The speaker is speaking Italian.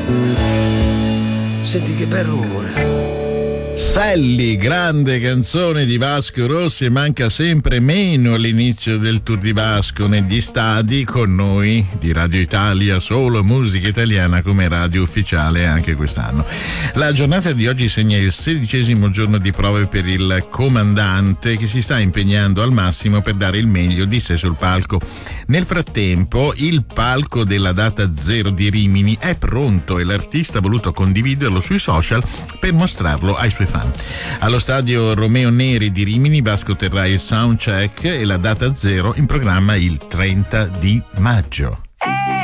Senti che bel rumore. Sally, grande canzone di Vasco Rossi, e manca sempre meno all'inizio del Tour di Vasco negli stadi. Con noi di Radio Italia, solo musica italiana come radio ufficiale anche quest'anno. La giornata di oggi segna il 16° giorno di prove per il comandante, che si sta impegnando al massimo per dare il meglio di sé sul palco. Nel frattempo il palco della data zero di Rimini è pronto e l'artista ha voluto condividerlo sui social per mostrarlo ai suoi fan. Allo stadio Romeo Neri di Rimini Vasco terrà il soundcheck e la data zero in programma il 30 di maggio.